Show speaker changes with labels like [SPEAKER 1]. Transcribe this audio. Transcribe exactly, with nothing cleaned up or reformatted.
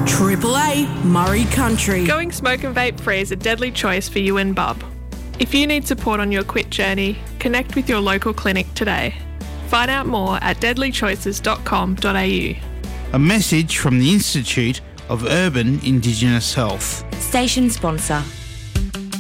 [SPEAKER 1] Triple A Murray Country.
[SPEAKER 2] Going smoke and vape free is a deadly choice for you and Bub. If you need support on your quit journey, connect with your local clinic today. Find out more at deadly choices dot com dot a u.
[SPEAKER 3] A message from the Institute of Urban Indigenous Health.
[SPEAKER 4] Station sponsor.